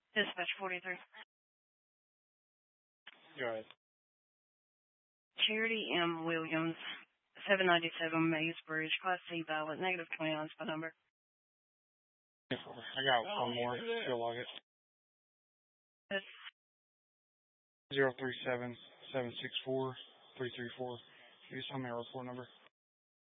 Dispatch 43. Go ahead. Charity M. Williams, 797 Mays Bridge, Class C ballot, -29 spot number. I got one more. She'll log it. Yes. 037-764-334. Can you tell me a report number?